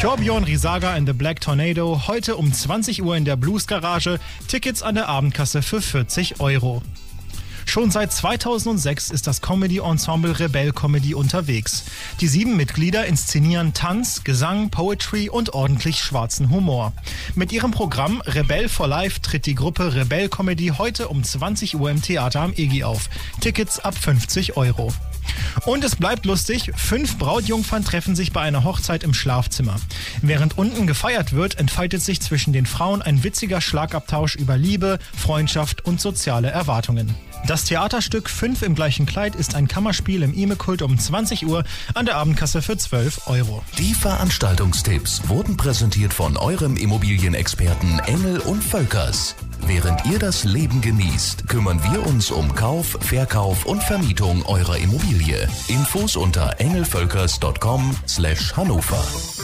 Thorbjörn Risaga and the Black Tornado, heute um 20 Uhr in der Blues Garage, Tickets an der Abendkasse für 40 Euro. Schon seit 2006 ist das Comedy-Ensemble Rebell Comedy unterwegs. Die 7 Mitglieder inszenieren Tanz, Gesang, Poetry und ordentlich schwarzen Humor. Mit ihrem Programm Rebell for Life tritt die Gruppe Rebell Comedy heute um 20 Uhr im Theater am EGI auf. Tickets ab 50 Euro. Und es bleibt lustig, 5 Brautjungfern treffen sich bei einer Hochzeit im Schlafzimmer. Während unten gefeiert wird, entfaltet sich zwischen den Frauen ein witziger Schlagabtausch über Liebe, Freundschaft und soziale Erwartungen. Das Theaterstück 5 im gleichen Kleid ist ein Kammerspiel im Imme-Kult um 20 Uhr an der Abendkasse für 12 Euro. Die Veranstaltungstipps wurden präsentiert von eurem Immobilienexperten Engel und Völkers. Während ihr das Leben genießt, kümmern wir uns um Kauf, Verkauf und Vermietung eurer Immobilie. Infos unter engelvölkers.com/Hannover.